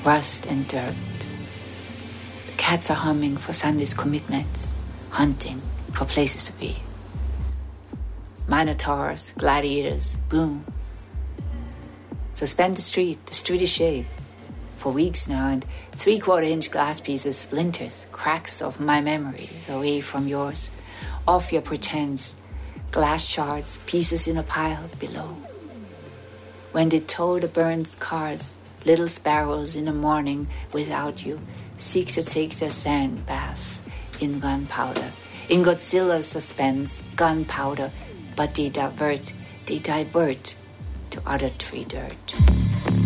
rust and dirt. The cats are humming for Sunday's commitments, hunting for places to be. Minotaurs, gladiators, boom. Suspend the street is shaved. For weeks now, and 3/4-inch glass pieces, splinters, cracks of my memories, away from yours, off your pretense, glass shards, pieces in a pile below. When they tow the burned cars, little sparrows in the morning without you seek to take their sand baths in gunpowder, in Godzilla's suspense, gunpowder, but they divert to other tree dirt.